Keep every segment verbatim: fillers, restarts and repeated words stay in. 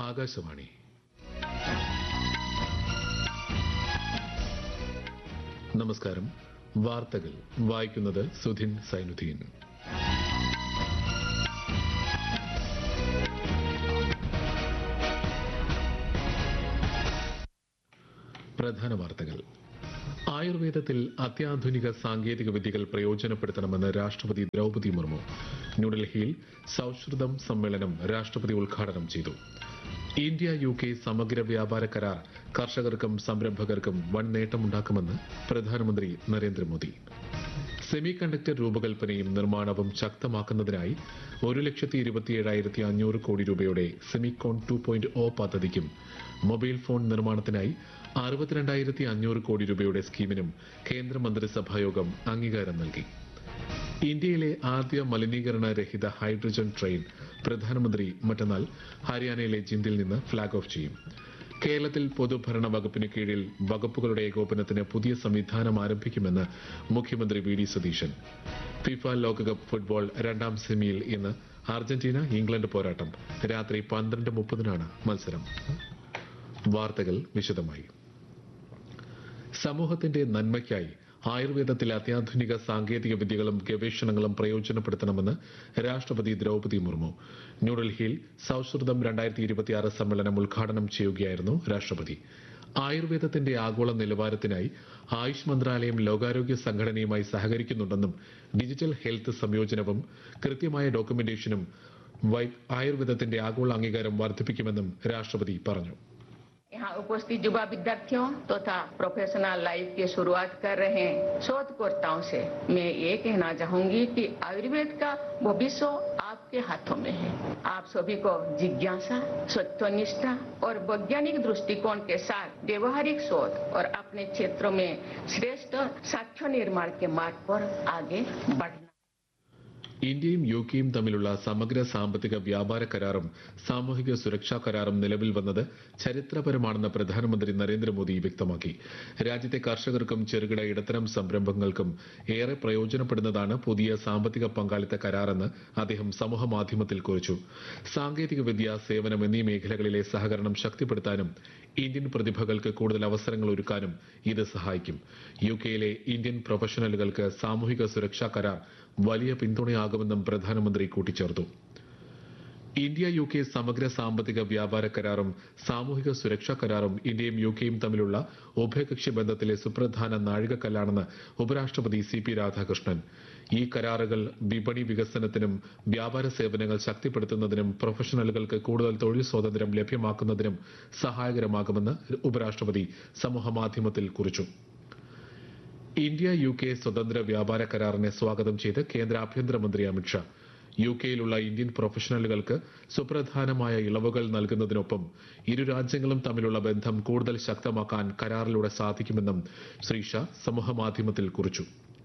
ആകാശവാണി. നമസ്കാരം. വാർത്തകൾ വായിക്കുന്നത് സുധിൻ സൈനുദ്ദീൻ. പ്രധാന വാർത്തകൾ. ആയുർവേദത്തിൽ അത്യാധുനിക സാങ്കേതിക വിദ്യകൾ പ്രയോജനപ്പെടുത്തണമെന്ന് രാഷ്ട്രപതി ദ്രൗപദി മുർമു. ന്യൂഡൽഹിയിൽ സൌഹൃദം സമ്മേളനം രാഷ്ട്രപതി ഉദ്ഘാടനം ചെയ്തു. ഇന്ത്യ യു കെ സമഗ്ര വ്യാപാര കരാർ കർഷകർക്കും സംരംഭകർക്കും വൻ നേട്ടമുണ്ടാക്കുമെന്ന് പ്രധാനമന്ത്രി നരേന്ദ്രമോദി. സെമി കണ്ടക്ടർ രൂപകൽപ്പനയും നിർമ്മാണവും ശക്തമാക്കുന്നതിനായി ഒരു ലക്ഷത്തി ഇരുപത്തിയേഴായിരത്തി അഞ്ഞൂറ് കോടി രൂപയുടെ സെമിക്കോൺ ടു പോയിന്റ് ഒ പദ്ധതിക്കും മൊബൈൽ ഫോൺ നിർമ്മാണത്തിനായി അറുപത്തിരണ്ടായിരത്തി അഞ്ഞൂറ് കോടി രൂപയുടെ സ്കീമിനും കേന്ദ്രമന്ത്രിസഭായോഗം അംഗീകാരം നൽകി. ഇന്ത്യയിലെ ആദ്യ മലിനീകരണ രഹിത ഹൈഡ്രജൻ ട്രെയിൻ പ്രധാനമന്ത്രി മറ്റന്നാൾ ഹരിയാനയിലെ ജിൻഡിൽ നിന്ന് ഫ്ളാഗ് ഓഫ് ചെയ്യും. കേരളത്തിൽ പൊതുഭരണ വകുപ്പിന് കീഴിൽ വകുപ്പുകളുടെ ഏകോപനത്തിന് പുതിയ സംവിധാനം ആരംഭിക്കുമെന്ന് മുഖ്യമന്ത്രി വി ഡി സതീശൻ. ഫിഫ ലോകകപ്പ് ഫുട്ബോൾ രണ്ടാം സെമിയിൽ ഇന്ന് അർജന്റീന ഇംഗ്ലണ്ട് പോരാട്ടം. രാത്രി പന്ത്രണ്ട് മുപ്പതിനാണ് മത്സരം. വാർത്തകൾ വിശദമായി. സമൂഹത്തിന്റെ നന്മയ്ക്കായി ആയുർവേദത്തിൽ അത്യാധുനിക സാങ്കേതിക വിദ്യകളും ഗവേഷണങ്ങളും പ്രയോജനപ്പെടുത്തണമെന്ന് രാഷ്ട്രപതി ദ്രൗപദി മുർമു. ന്യൂഡൽഹിയിൽ സൌഹൃദം രണ്ടായിരത്തി ഇരുപത്തിയാറ് സമ്മേളനം ഉദ്ഘാടനം ചെയ്യുകയായിരുന്നു രാഷ്ട്രപതി. ആയുർവേദത്തിന്റെ ആഗോള നിലവാരത്തിനായി ആയുഷ് മന്ത്രാലയം ലോകാരോഗ്യ സംഘടനയുമായി സഹകരിക്കുന്നുണ്ടെന്നും ഡിജിറ്റൽ ഹെൽത്ത് സംയോജനവും കൃത്യമായ ഡോക്യുമെന്റേഷനും ആയുർവേദത്തിന്റെ ആഗോള അംഗീകാരം വർദ്ധിപ്പിക്കുമെന്നും രാഷ്ട്രപതി പറഞ്ഞു. यहाँ उपस्थित युवा विद्यार्थियों तथा प्रोफेशनल लाइफ की शुरुआत कर रहे शोधकर्ताओं से मैं ये कहना चाहूंगी कि आयुर्वेद का भविष्य आपके हाथों में है. आप सभी को जिज्ञासा, सत्यनिष्ठा और वैज्ञानिक दृष्टिकोण के साथ व्यवहारिक शोध और अपने क्षेत्रों में श्रेष्ठ साक्ष्य निर्माण के मार्ग पर आगे बढ़ना. ഇന്ത്യയും യു കെയും തമ്മിലുള്ള സമഗ്ര സാമ്പത്തിക വ്യാപാര കരാറും സാമൂഹിക സുരക്ഷാ കരാറും നിലവിൽ വന്നത് ചരിത്രപരമാണെന്ന് പ്രധാനമന്ത്രി നരേന്ദ്രമോദി വ്യക്തമാക്കി. രാജ്യത്തെ കർഷകർക്കും ചെറുകിട ഇടത്തരം സംരംഭങ്ങൾക്കും ഏറെ പ്രയോജനപ്പെടുന്നതാണ് പുതിയ സാമ്പത്തിക പങ്കാളിത്ത കരാറെന്ന് അദ്ദേഹം സമൂഹമാധ്യമത്തിൽ കുറിച്ചു. സാങ്കേതിക വിദ്യ, സേവനം എന്നീ മേഖലകളിലെ സഹകരണം ശക്തിപ്പെടുത്താനും ഇന്ത്യൻ പ്രതിഭകൾക്ക് കൂടുതൽ അവസരങ്ങൾ ഒരുക്കാനും ഇത് സഹായിക്കും. യു കെയിലെ ഇന്ത്യൻ പ്രൊഫഷണലുകൾക്ക് സാമൂഹിക സുരക്ഷാ കരാർ വലിയ പിന്തുണയാകുമെന്നും പ്രധാനമന്ത്രി കൂട്ടിച്ചേർത്തു. ഇന്ത്യ യു കെ സമഗ്ര സാമ്പത്തിക വ്യാപാര കരാറും സാമൂഹിക സുരക്ഷാ കരാറും ഇന്ത്യയും യു കെയും തമ്മിലുള്ള ഉഭയകക്ഷി ബന്ധത്തിലെ സുപ്രധാന നാഴികക്കല്ലാണെന്ന് ഉപരാഷ്ട്രപതി സി പി രാധാകൃഷ്ണൻ. ഈ കരാറുകൾ വിപണി വികസനത്തിനും വ്യാപാര സേവനങ്ങൾ ശക്തിപ്പെടുത്തുന്നതിനും പ്രൊഫഷണലുകൾക്ക് കൂടുതൽ തൊഴിൽ സ്വാതന്ത്ര്യം ലഭ്യമാക്കുന്നതിനും സഹായകരമാകുമെന്ന് ഉപരാഷ്ട്രപതി സമൂഹമാധ്യമത്തിൽ കുറിച്ചു. ഇന്ത്യ യു കെ സ്വതന്ത്ര വ്യാപാര കരാറിനെ സ്വാഗതം ചെയ്ത് കേന്ദ്ര ആഭ്യന്തരമന്ത്രി അമിത്ഷാ. യു കെയിലുള്ള ഇന്ത്യൻ പ്രൊഫഷണലുകൾക്ക് സുപ്രധാനമായ ഇളവുകൾ നൽകുന്നതിനൊപ്പം ഇരു രാജ്യങ്ങളും തമ്മിലുള്ള ബന്ധം കൂടുതൽ ശക്തമാക്കാൻ കരാറിലൂടെ സാധിക്കുമെന്നും ശ്രീ ഷാ സമൂഹമാധ്യമത്തിൽ കുറിച്ചു.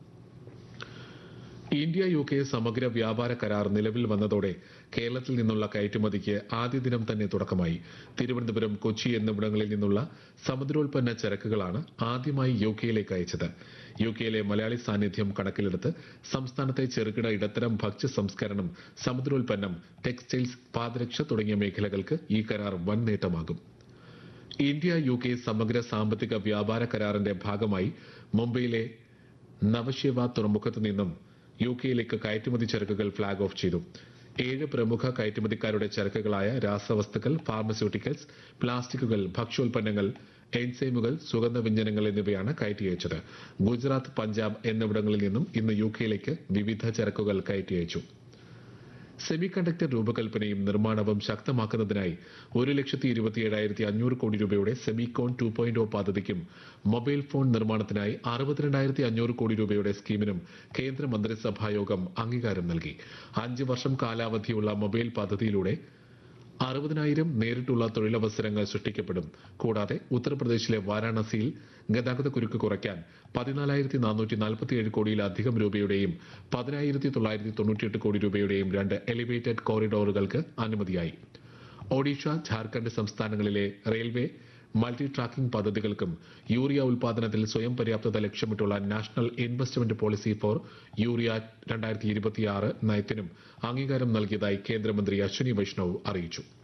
ഇന്ത്യ യു കെ സമഗ്ര വ്യാപാര കരാർ നിലവിൽ വന്നതോടെ കേരളത്തിൽ നിന്നുള്ള കയറ്റുമതിക്ക് ആദ്യ ദിനം തന്നെ തുടക്കമായി. തിരുവനന്തപുരം, കൊച്ചി എന്നിവിടങ്ങളിൽ നിന്നുള്ള സമുദ്രോൽപ്പന്ന ചരക്കുകളാണ് ആദ്യമായി യു കെയിലേക്ക് അയച്ചത്. യു കെയിലെ മലയാളി സാന്നിധ്യം കണക്കിലെടുത്ത് സംസ്ഥാനത്തെ ചെറുകിട ഇടത്തരം ഭക്ഷ്യ സംസ്കരണം, സമുദ്രോൽപ്പന്നം, ടെക്സ്റ്റൈൽസ്, പാദരക്ഷ തുടങ്ങിയ മേഖലകൾക്ക് ഈ കരാർ വൻ നേട്ടമാകും. ഇന്ത്യ യു കെ സമഗ്ര സാമ്പത്തിക വ്യാപാര കരാറിന്റെ ഭാഗമായി മുംബൈയിലെ നവശേവ തുറമുഖത്ത് നിന്നും യു കെയിലേക്ക് കയറ്റുമതി ചരക്കുകൾ ഫ്ളാഗ് ഓഫ് ചെയ്തു. ഏഴ് പ്രമുഖ കയറ്റുമതിക്കാരുടെ ചരക്കുകളായ രാസവസ്തുക്കൾ, ഫാർമസ്യൂട്ടിക്കൽസ്, പ്ലാസ്റ്റിക്കുകൾ, ഭക്ഷ്യോൽപ്പന്നങ്ങൾ, എൻസൈമുകൾ, സുഗന്ധവ്യഞ്ജനങ്ങൾ എന്നിവയാണ് കയറ്റി അയച്ചത്. ഗുജറാത്ത്, പഞ്ചാബ് എന്നിവിടങ്ങളിൽ നിന്നും ഇന്ന് യു കെയിലേക്ക് വിവിധ ചരക്കുകൾ കയറ്റി അയച്ചു. സെമി കണ്ടക്ടർ രൂപകൽപ്പനയും നിർമ്മാണവും ശക്തമാക്കുന്നതിനായി ഒരു ലക്ഷത്തി ഇരുപത്തിയേഴായിരത്തി അഞ്ഞൂറ് കോടി രൂപയുടെ സെമിക്കോൺ ടു പോയിന്റ് ഒ പദ്ധതിക്കും മൊബൈൽ ഫോൺ നിർമ്മാണത്തിനായി അറുപത്തിരണ്ടായിരത്തി അഞ്ഞൂറ് കോടി രൂപയുടെ സ്കീമിനും കേന്ദ്ര മന്ത്രിസഭായോഗം അംഗീകാരം നൽകി. അഞ്ച് വർഷം കാലാവധിയുള്ള മൊബൈൽ പദ്ധതിയിലൂടെ അറുപതിനായിരം നേരിട്ടുള്ള തൊഴിലവസരങ്ങൾ സൃഷ്ടിക്കപ്പെടും. കൂടാതെ ഉത്തർപ്രദേശിലെ വാരാണസിയിൽ ഗതാഗത കുരുക്ക് കുറയ്ക്കാൻ പതിനാലായിരത്തി നാനൂറ്റി നാൽപ്പത്തിയേഴ് കോടിയിലധികം രൂപയുടെയും പതിനായിരത്തി തൊള്ളായിരത്തി തൊണ്ണൂറ്റിയെട്ട് കോടി രൂപയുടെയും രണ്ട് എലിവേറ്റഡ് കോറിഡോറുകൾക്ക് അനുമതിയായി. ഒഡീഷ, ഝാർഖണ്ഡ് സംസ്ഥാനങ്ങളിലെ റെയിൽവേ മൾട്ടി ട്രാക്കിംഗ് പദ്ധതികൾക്കും യൂറിയ ഉൽപാദനത്തിൽ സ്വയം പര്യാപ്തത ലക്ഷ്യമിട്ടുള്ള national investment policy four urea രണ്ടായിരത്തി ഇരുപത്തിയാറ് നയത്തിനും അംഗീകാരം നൽകിയതായി കേന്ദ്രമന്ത്രി അശ്വിനി വൈഷ്ണവ് അറിയിച്ചു.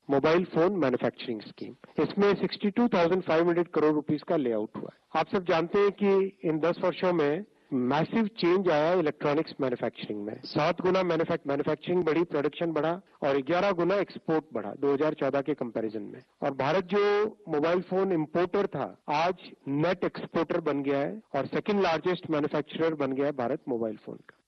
Mobile phone manufacturing scheme. इसमें बासठ हज़ार पाँच सौ करोड़ रुपीस का लेआउट हुआ है। आप सब जानते हैं कि इन दस वर्षों में मैसिव चेंज आया इलेक्ट्रॉनिक्स मैन्युफैक्चरिंग में। सात गुना मैन्युफैक्चरिंग बढ़ी, प्रोडक्शन बढ़ा और ग्यारह गुना एक्सपोर्ट बढ़ा दो हज़ार चौदह के कंपैरिजन में। और भारत जो मोबाइल फोन इंपोर्टर था, आज नेट एक्सपोर्टर बन गया है और सेकंड लार्जेस्ट मैन्युफैक्चरर बन गया है भारत मोबाइल फोन का।